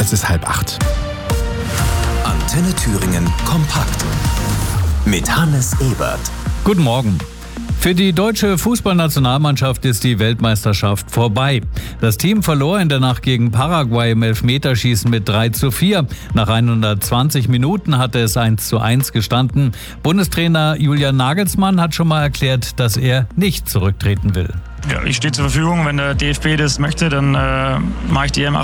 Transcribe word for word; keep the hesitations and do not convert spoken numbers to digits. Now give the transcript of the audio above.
Es ist halb acht. Antenne Thüringen kompakt mit Hannes Ebert. Guten Morgen. Für die deutsche Fußballnationalmannschaft ist die Weltmeisterschaft vorbei. Das Team verlor in der Nacht gegen Paraguay im Elfmeterschießen mit drei zu vier. Nach hundertzwanzig Minuten hatte es eins zu eins gestanden. Bundestrainer Julian Nagelsmann hat schon mal erklärt, dass er nicht zurücktreten will. Ja, ich stehe zur Verfügung. Wenn der D F B das möchte, dann äh, mache ich die E M